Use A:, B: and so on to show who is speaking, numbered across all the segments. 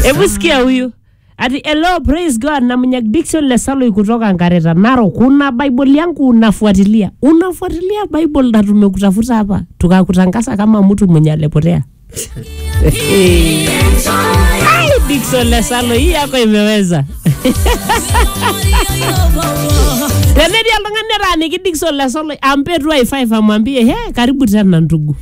A: Hebu sikia huyu. Ati hello, praise God, na Munyak Dickson Lesalo kutoka Ngareta Narok. Kuna Bible yangu unafuatilia. Unafuatilia Bible na tumekutafuta hapa. Tukakutangaza kama mtu mwenye alipotea. Ai, Dickson Lesalo, hii yako imeweza. Yanedi alongane rani ki Dickson Lesalo ampe tu i5 amwambie, karibu tena ndugu."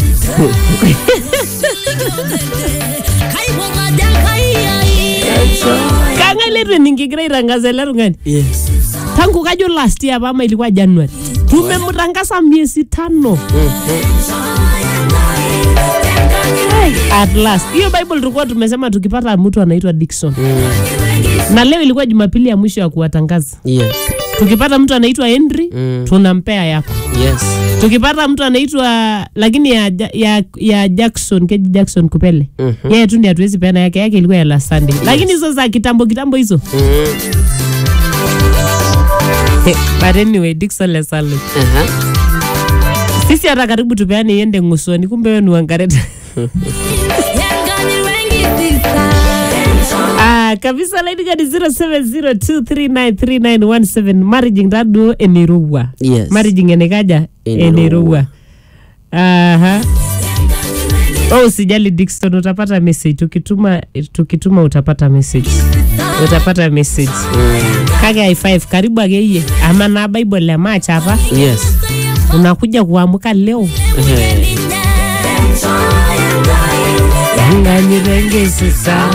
A: Kanga ile ningigira itangaza leo ngani?
B: Yes.
A: Tangu kajo last year ama ilikuwa January. Tumemtangaza miezi 5. At last. Hiyo Bible tulikuwa tumesema tukipata mtu anaitwa Dickson. Na leo ilikuwa Jumapili ya mwisho ya kuwatangaza.
B: Yes.
A: Tukipata mtu anaitwa Henry, tunampea yako.
B: Yes.
A: Tukipata mtu anaitwa lakini ya Jackson, Keji Jackson Kupele. Yeye tu ndiye hatuwezi peana yake ilikuwa ya last Sunday. Lakini hizo za kitambo hizo. But anyway, Dickson Lesalo. Sisi hata karibu tupeane iende ngusoni, kumbe wewe ni Wangareta. Kabisa laini gani 0702393917 marriage ngado Eniruwa.
B: Yes.
A: Marriage ngenekaja Eniruwa. Usijali Dickson, utapata message tukituma utapata message. Utapata message. Kage i5 karibu ageye ama na Bible ya match hapa.
B: Yes.
A: Unakuja kuamka leo. Ngani renge sasa.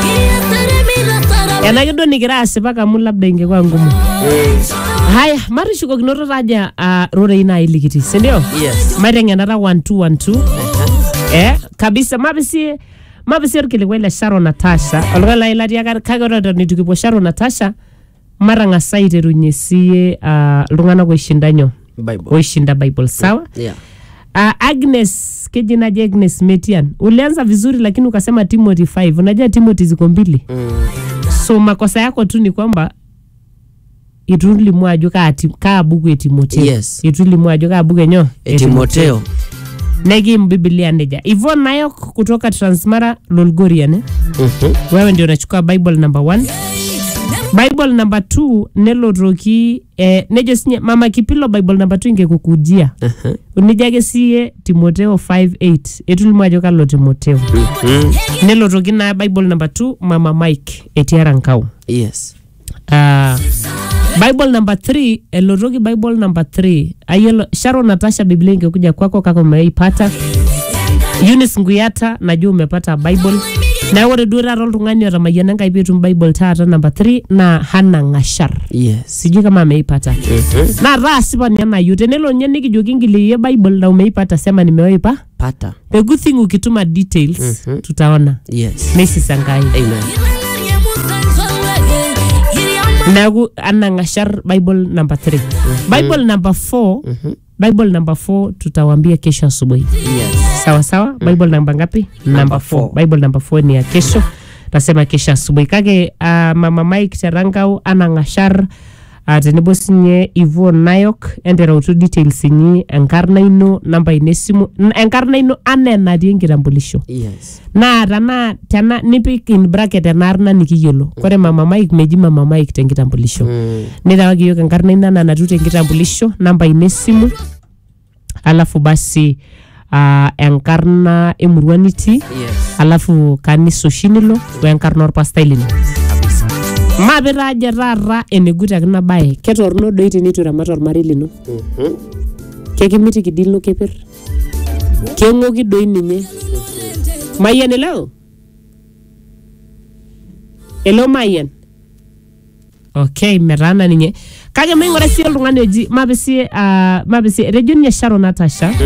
A: Yanagido nikirasi paka mu labda ingekuwa ngumu. Haya, mari shuko kinoro raja rore ina ilikiti, si ndio?
B: Yes.
A: Mari ngenara 1212. Kabisa mabisi rikile kwele Sharon Natasha. Olgala ilaria kagoro nitukipo Sharon Natasha mara ngasaite runyesie lungana kuishindanyo.
B: Bible.
A: Kuishinda Bible, sawa?
B: Yeah.
A: Agnes, kejina Agnes Metian. Ulianza vizuri lakini ukasema Timothy 5. Unajua Timothy ziko 2. So makosa yako tu ni kwamba ituli mwaju ka buku ya Timotheo.
B: Yes.
A: Ituli mwaju ka buku enyo
B: Timotheo.
A: Negi Biblia ndeja. Yvonne Nayok kutoka Transmara Lolgoria. Wewe ndio unachukua Bible number 1. Bible number 2 Nelo Roki nejo sinye Mama Kipilo Bible number 2 ingekukujia. Unijage siye Timotheo 5:8. Etuli mwajo kalo Timotheo. Nelo Roki na Bible number 2 Mama Mike etiara nkau.
B: Yes.
A: Bible number 3 Elorogi Bible number 3 ayelo Sharon Natasha Biblia ingekuja kwako kako umeipata. Eunice Nguyata najua umepata Bible. Na wale dura rol tungani wa mayananga ipetu Bible tata number 3 na Hana Ngashar.
B: Yes.
A: Sijui kama ameipata. Na rasipa nyama yute nelo nyeni kijokingili ye Bible na umeipata sema nimewaipa.
B: Pata.
A: The good thing ukituma details tutaona.
B: Yes.
A: Messi Sangai.
B: Amen.
A: Nagu Hana Ngashar Bible number 3. Bible number 4. Bible number 4 tutawambia kesho asubuhi.
B: Yes.
A: Sawa. Bible number ngapi? Number 4. Bible number 4 ni ya kesho. Tasema kesho asubuhi. Kage Mama Mike Charangau Hana Ngashar tenebosinye Yvonne Nayok endera utu details ni enkarnaino namba inesimu enkarnaino anena diengirambulisho.
B: Yes.
A: Na tana nipik in bracket enarna nikiyolo. Kore Mama Mike meji Mama Mike tengirambulisho. Nitawagi yoke enkarnaino na tu tengirambulisho namba inesimu. Alafu basi enkarna emuruaniti.
B: Yes.
A: Alafu kaniso shinilo we enkarna orpastailino. Mabira jarara eneguta kina bae ketorno doiti nitu ramator marilino. Kekimiti kidilo keper. Kengoki doi ninye. Mayen hello. Hello Mayen. Okay, merana ninye. Kage mengora sio lungane oji mabisi region ya Sharon Natasha.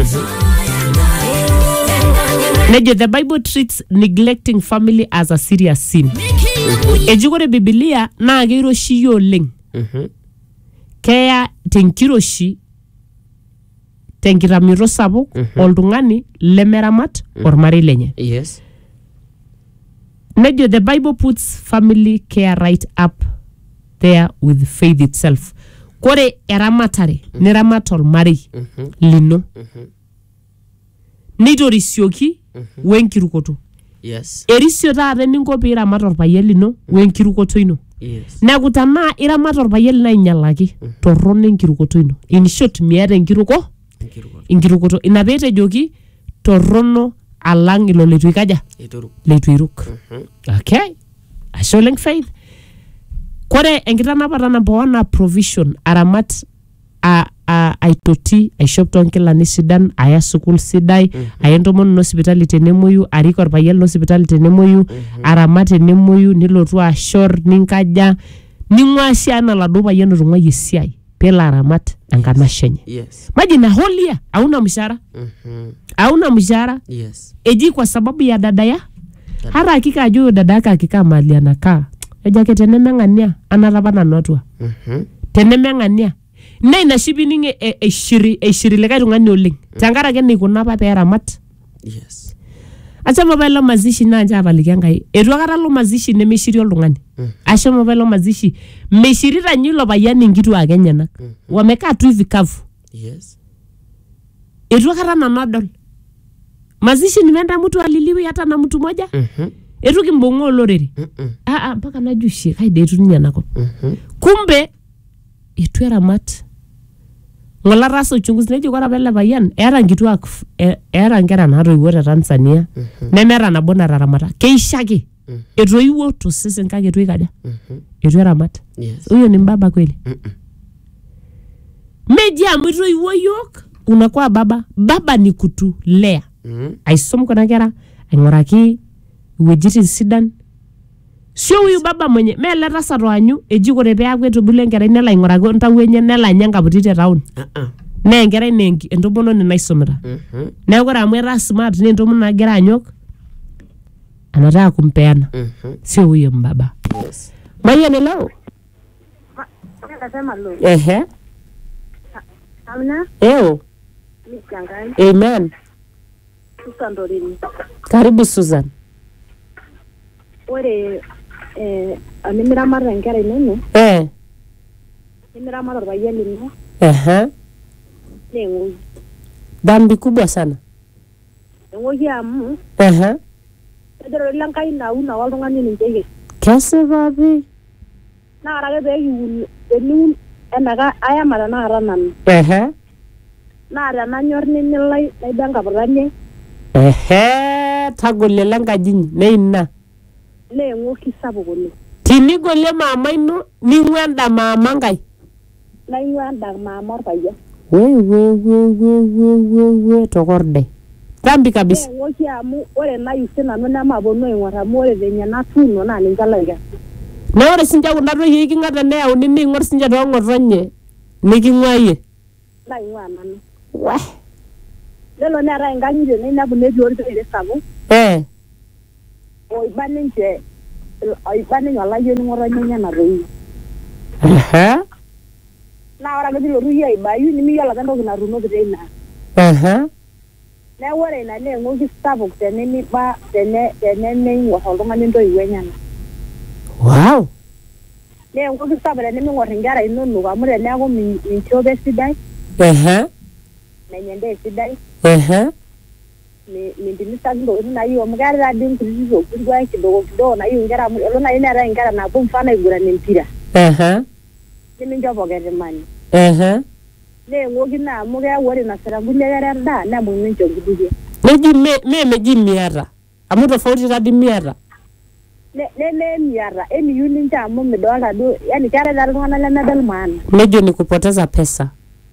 A: Nejo the Bible treats neglecting family as a serious sin. Ejugore Biblia na giroshi yoling. Kaya tenkiroshi tenkiramiro sabuk oltungani lemeramat ormarei lenye.
B: Yes.
A: Nejo the Bible puts family care right up there with faith itself. Kore eramatare neramat ormarei lino. Nitorisioki wenkirukoto.
B: Yes.
A: Erisio taata eninko pee iramat orpayian lino wenkirukoto ino.
B: Yes.
A: Neeku tenaa iramat orpayian lino ainyalaki torrono enkirukoto ino. In short, miata enkirukoto. Ina pee etejoki torrono alang ilo leitu ikaja? Leitu iruk. Okay. Ashe oleng Faith. Kore enkitanapata number 1 na provision aramat aitoti aishop tonkilani sidan aya sukul sidai aya entomononi no sipitali tenemoyu arik orpayian no sipitali tenemoyu aramat tenemoyu nilotu ashor ninkaja ning'ua sii ana laduo payian otung'uayie esiai pelo aramat enkanashe enye.
B: Yes.
A: Majina holia hauna mshahara.
B: Yes.
A: Eji kwa sababu ya dada ya hata hakika ajue dada yake akikaa mahali anakaa ejake tenemeng'ania anatapa notwa tenemeng'ania na inashibi ninge eshiri lekae tung'ani oleng tenkaraki nikuna apa pee eramat.
B: Yes.
A: Ashomo apa ilo mazishi naa nche apaliki Enkai etu akata lo mazishi nemeshiri oltung'ani. Ashomo apa ilo mazishi meshirita nye ilo payian inkituak enyenak wamekaa tu hivi kavu.
B: Yes.
A: Etu akata nanu adol mazishi nimeenda mtu aliliwi hata na mtu moja. Etu kimbong'o olorere. Mpaka najushie kaide etu ninye nakop. Kumbe etu eramat. Ngola taasa uchunguzi nejo kore apa ele payian eeta nkituak eeta nkera naatoiwuo te Tanzania nemeeta nabo nataramata keishaki etoiwuo tosesen kake etu ikaja etu eramat.
B: Yes.
A: Huyo ni mbaba kweli? Meji amu etoiwuo yok unakuwa baba ni kutulea. Aisom kuna kera aing'uraki iwuejitin sidan. Sio huyu baba mwenye mele tasat wanyu eji kore peaku etubulu enkerai nelo aing'uraki ntawuo enye nelo anya enkaputi te town. Nee enkerai nee entomononi naisumita. Neeku kore amu etaa smart nee entomononi nagira anyok anataka kumpeana. Sio huyo mbaba.
B: Yes.
A: Maria hello.
C: Nasema lo. Amna?
A: Eo.
C: Michangai.
A: Amen.
C: Susan Dorini.
A: Karibu Susan.
C: Ore animiramat enkera inono. Nimiramat orpayian lino. Neng'oi.
A: Dhambi kubwa sana.
C: Eng'oi amu. Ejero Enkai nauna oltung'ani ninche.
A: Kesipapi.
C: Naa ore ake pee kiun teniun enaka ayama tenakata nanu. Naa tenanyor nimilai naiba enkaputani.
A: Tagolie lenkaji inyi neina.
C: Neeng'oki sapuk oleng.
A: Tinigolie mama ino ning'ua enda mama Nkai.
C: Naing'ua enda mama orpayian.
A: We tokorde. Dhambi kabisa.
C: Neeng'oki amu ore naiusi nanu nemaponu aing'or amu ore venye natuuno naa ninche laikes.
A: Na ore sinche kunda toyie king'ata neyauni niing'or sinche toong'otonye niking'uayie.
C: Naing'ua nanu. Lelo neetai nkang'itie ninepu netii orkeek sapuk. Oiba ninche olayioni ng'otonye enye natoiwuo. Naa ore ake piilotu yie aibayu nimiyiolo apa entoki natuunoki teina. Neeku ore ina naa eng'oki sapuk tenemeing'or oltung'ani ntoiwuo enyenak.
A: Wow.
C: Naa eng'oki sapuk teneming'or inkera inonok amu teneeku minchopo esidai. Menya endaa esidai. Mintimisaki ntokitin naayieu amu keetai taadii nkutiti tokitin kidogo naayieu nkera amu elo naaji neetai nkera naapuo mfano aiguran empira. Nimincho pocket money. Neeng'oki naa amu keeku ore inasita nkulie kera endaa neibung' ninche nkutukie.
A: Meji miata amu tofauti taadii miata.
C: Miata emiyieu ninche amu midolta duo yani keetai taadii iltung'anak lemedol maana.
A: Nejo ni kupoteza pesa.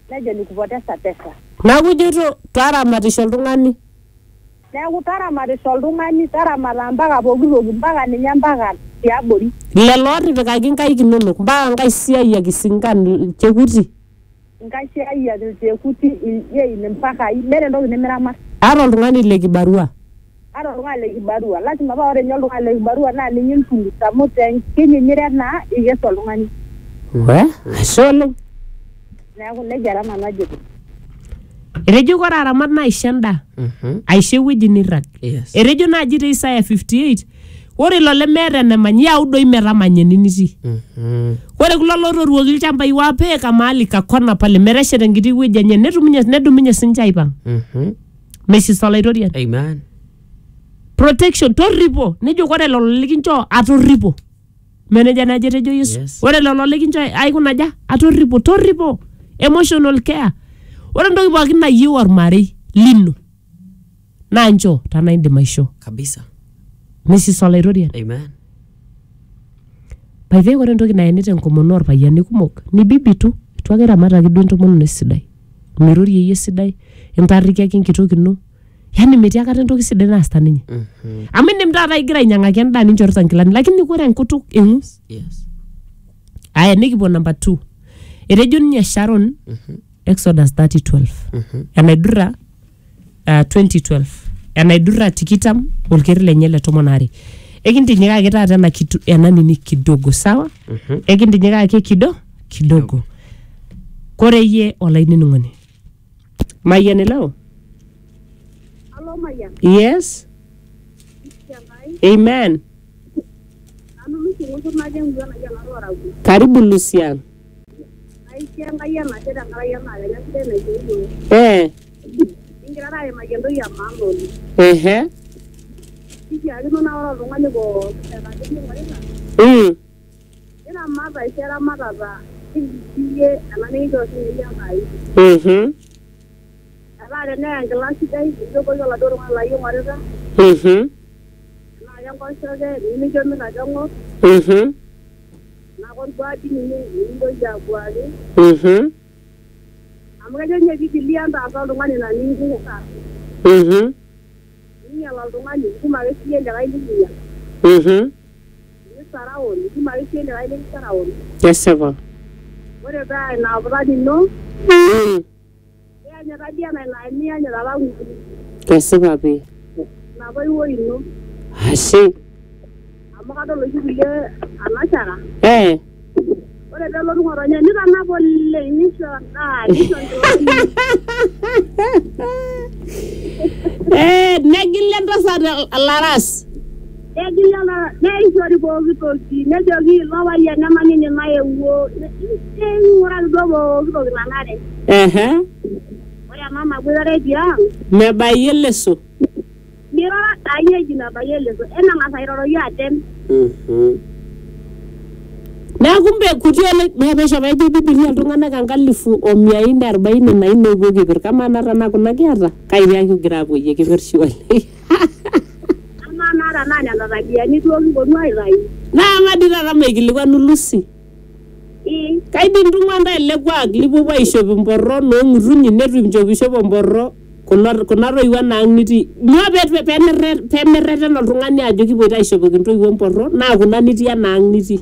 A: Neeku ijoito taramatisho oltung'ani.
C: Neeku taramatisho oltung'ani taramata mpaka pooki toki mpaka ninye mpaka tiabori.
A: Lelo otipikaki nkaik inonok mpaka nkae siai akisinkan chekuti.
C: Nkae siai chekuti iljein mpaka meeta entoki nemiramat.
A: Ata oltung'ani le kibarua.
C: Lazima paa ore ninye oltung'ani le kibarua naa ninye mpunguza amu tenkinyinyire naa ikes oltung'ani.
A: Ashe oleng.
C: Neeku nejia taa nanu ajito.
A: Etejo kore aramat naa aisho endaa. Aisho ewueji nirrag. Etejo naaji te Isaya 58 ore ilo lemeeta enemany yau doi metamanya ene nitii. Ore kulo lotoruoki ilchambai waapeka mahali kakona pale meteshet enkiti wueji enye nedumunye sinche aipang'. Mesis olaitoria.
B: Amen.
A: protection torripo nejo kore lolo likincho atorripo meneja naje tejo Yesu ore lolo likincho aikunaja atorripo emotional care ore ntoki pookin nayieu ormarei lino na ncho tana indim aisho
B: kabisa
A: Mrs. Olairorian
B: amen
A: by the way ore ntoki nayenita enkomono orpayiani kumok ni bibi tu itu ake ramataki duo entomono esidai mirorie yie sidai entarrikiaki enkitok ino yani metii akata entoki sidai naasta ninye amu indim taata igira ainyang'aki endaa ninchorita nkilani lakini kore enkutuk eng'u
B: yes
A: aya nikipuo number 2 etejo ninye Sharon Exodus 30:12 enaidurra 2012 enaidurra tikitam olkeri lenye le tomonari ekintinyikaki taata ena kitu ena nini kidogo sawa ekintinyikaki kidogo kore yie olainining'oni Mayan hello
C: Hello, Mayan.
A: yes amen karibu Lucian negilenda sana laras
C: egilala neisori bogitoki nejogi lawa yana manini naewo ngora dobo dobo lanare ore mama gwere dia
A: mebayeleso
C: mira ayeji na bayeleso ena ngasairoro yaten
A: na kumbe kutiole mebesha baidi Biblia iltung'anak 1444 obo kipir kama narana kuna kiata kairi kigira apoyie kipir shiwali
C: ama nara nanya ndarabiani tuoki bonu airai
A: na madira rama ikilikuanu Lucy kaidim tung'anda elekwa lipo baishop mborro no ng'urunyi netu mjopisho mborro kuna roiwa nang niti nyobe pemerete oltung'ani ajo kipoita aishopoki ntoiwo mborro na kuna niti nang niti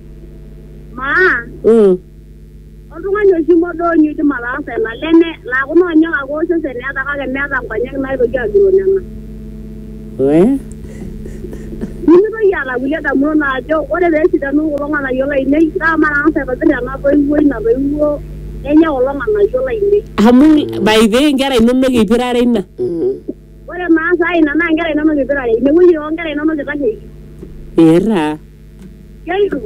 C: oltung'ani oshimodonyo di malasa na lene la kuno nyanga ko sese ne ata kake meata nkonyek naitoki agiro nena nimito yala wile da muno na ajo ore be sidanu ulonga na yola inei na malasa ko tena na boiwo na boiwo enya ulonga na yola inei
A: amu by the ngera inonno kipirare ina
C: ore maasa ina na ngera inonno kipirare ine wuyi ngera inonno kitake
A: era
C: yairu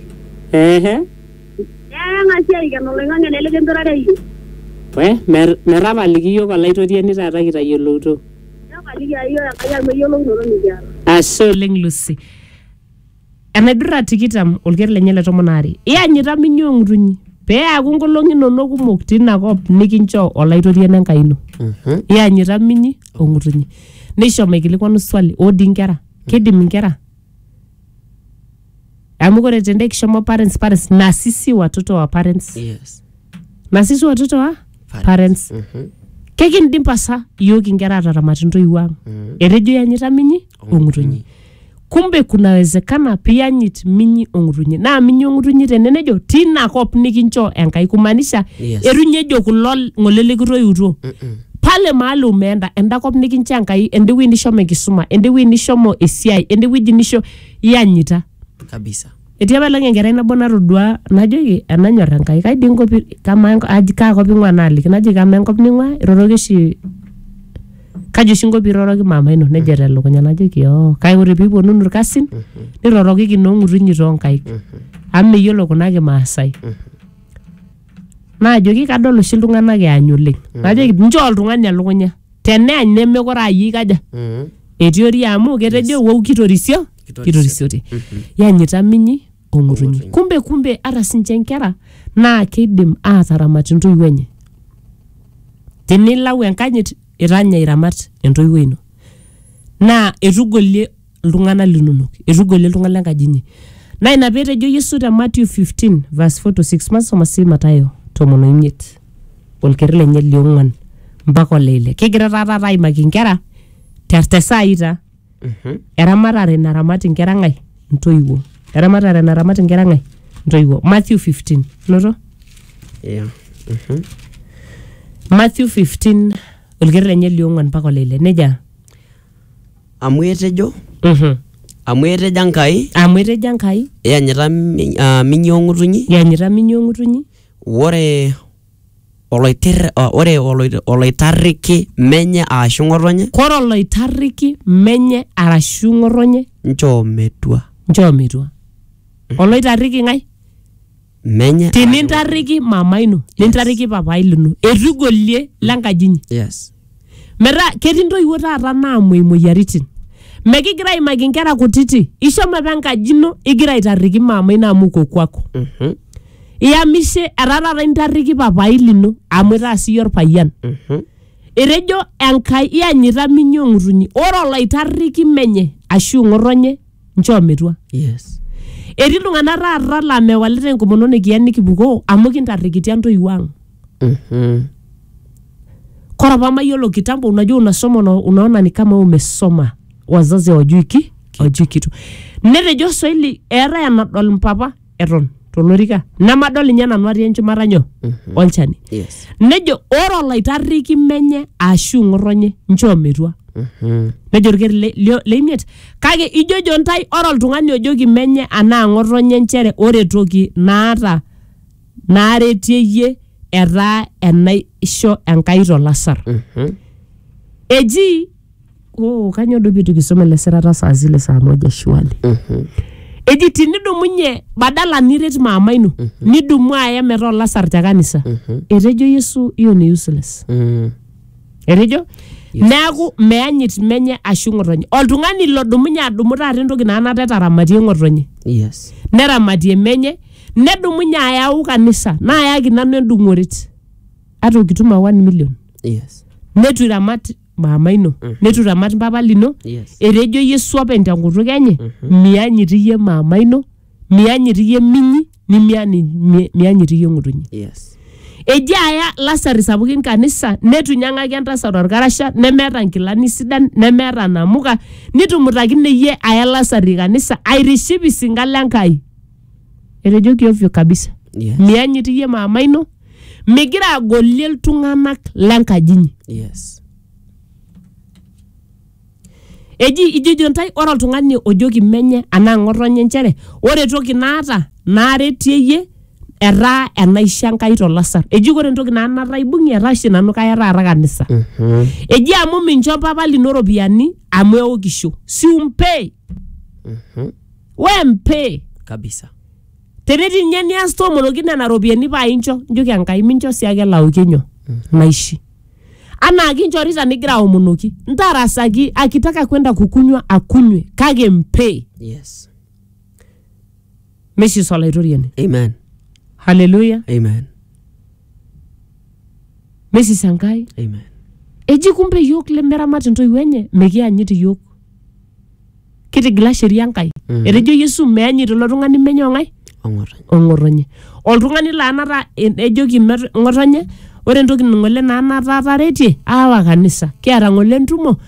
C: ngasia ikenoleng'ang'e nelekentorare iyie
A: merapaliki yiok olaitoriani taata kitayiolouto
C: nepaliki ayiok enkai amu eyiolounoto nikiata
A: ashe oleng Lucy enaidurra tikitam olkeri lenye le tomonari ianyita minyi ong'utunyi peeaku nkolong'i inonok kumok tinakop nikincho olaitoriani enkai ino ianyita minyi ong'utunyi nisho maikilikuanu swali odi nkera kidim nkera amu kore tende kishomo parents na sisi watoto wa parents na sisi watoto wa parents kekindim pasa yiok nkera ataramat ntoiwuang etejo yanyita minyi ong'utunyi kumbe kunawezekana pianyit minyi ong'utunyi na minyi ong'utunyi tenenejo tinakop nikincho enkai kumaanisha erunyejo kulo ng'ole likitoiutuo pale mahali umeenda endakop nikincho enkai endewi nishomo enkisuma endewi nishomo esiai endewi nisho yanyita
B: kabisa
A: etia balanga enkerai nabo natodua najoki enanyor enkai kaidim kopi kama ka kopi ng'ua naliki najoki kama enkop ning'ua iroroki oshi kajo oshi nkopi iroroki mama ino nejo telukunya najoki kai ore piiponunu irkasin nirorokiki noong'utunyi toonkaik amu meyiolo kuna kimaasai naajoki kadol oshi iltung'anak eany oleng najoki nchoo oltung'ani elukunya teneany nemekore ayie kaja etiori amu ketejo wou kitorisiote yanyita minyi ongutunyi kumbe ara sinche nkera na kidim ataramat ntoiwuo enye tenilau enkanyit iranya iramat entoiwuo ino na etugolie iltung'anak linonok etugolie iltung'anak lenkajinyi na ina petejo Yesu te Matthew 15 verse 4 to 6 masoma si Matayo 15 olkerre lenye liong'an mpaka leile kigira taata aimaki nkera tertesaita eramatare naramat nkera ngai ntoiwuo eramatare naramat nkera ngai ntoiwuo Matthew 15 noto Matthew 15 olkerre lenye liong'an mpaka leile neja
B: amu etejo Enkai yanyita
A: minyongutunyi
B: ore oloitariki menye arashu ngotonye
A: koro oloitariki menye arashu ngotonye
B: nchoo metua
A: oloitariki ngai
B: menye
A: tinintariki mama ino nintariki papa ino etugolie lenkajinyi
B: yes
A: mera ketii ntoiwuo taata naamoi moyiaritin mekigira aimaki nkera kutiti ishomo penkajino igira aitariki mama ino amu kokwako iyamishe erarara intariki papa lino amu itaasi orpayian erejo Enkai iyanyita minyongutunyi ore oloitariki menye ashu ngotonye nchoo metua
B: yes
A: etii iltung'anak taata la mewalita enkomono nikiyen kipuko amu kintarrikitia ntoiwuo ang kora pamayiolo kitambo unajua unasoma unaona ni kama umesoma wazazi hawajui kitu netejo Swahili era enadol mpapa eton tolorika namadol ninye nanu atii enchumata nyo olchani
B: yes
A: nejo ore oloitariki menye ashu ngotonye nchoo metua nejo orkerre leimiet kake ijojo ntai ore oltung'ani ojoki menye anaa ngotonye nchere ore toki naata naretieyie etaa enaisho Enkai tolasar eji kanyo do bitu kisoma lesarata saa zile saa moja shwali eji tinidumunye badala niret mama ino nidumu aya meta olasar te kanisa etejo Yesu iyo ni useless etejo neeku meanyit menye ashu ngotonye oltung'ani lodumunye adumu taata entoki naanata taramatie ngotonye
B: yes
A: neramatie menye nedumunye ayau kanisa na ayaki nanu endung'oret ato kituma 1 million
B: yes
A: netu iramat mama ino netu iramat papa lino
B: yes
A: etejo Yesu openy tenkutuk enye mianyitiye mama ino mianyitiye minyi mianyitiye ngotonyi
B: yes
A: eji aya lasari sapukin kanisa netu nyang'aki entasat orkarasha nemeeta nkilani sidan nemeeta namuka nitumutakine yie aya lasari kanisa airiship isingale Enkai etejo kiovyo kabisa
B: yes
A: mianyitiye mama ino migira agolie iltung'anak lenkajinyi
B: yes
A: eji ijojo ntai ore oltung'ani ojoki menye anaa ngotonye nchere ore toki naata naretieyie etaa enaisho Enkai tolasar eji ore entoki naanata ibung'ie etaa nanu kaya taata kanisa eji amu mincho papa lino ropiani amu eokisho si umpe wempe
B: kabisa
A: tenetii nye nias tomonoki nena ropiani paa incho njoki Enkai mincho siake laokenyo naishi ana kinchorita nigira aomonoki ntarasaki akitaka kwenda kukunywa akunywe kage mpe
B: yes
A: meshi solaitoriani
B: amen
A: hallelujah
B: amen
A: meshi Enkai
B: amen
A: eji kumbe yok lemeramat ntoiwuo enye mekianyit yok kitigila sheria Enkai etejo Yesu meanyit ilo tung'ani menye ong'ai ongotonye oltung'ani laanata ejoki ngotonye ore entoki ng'ole naanata taretie awa kanisa kiata ng'ole ntumo